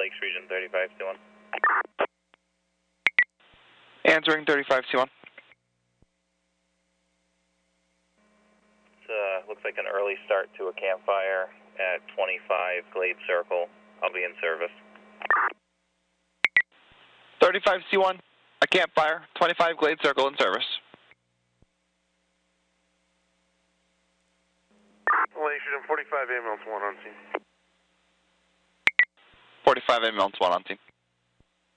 Lakes Region 35C1. Answering 35C1. Looks like an early start to a campfire at 25 Glade Circle. I'll be in service. 35C1, a campfire, 25 Glade Circle in service. Lakes Region 45 ambulance 1 on scene. 45 ambulance 1 on scene.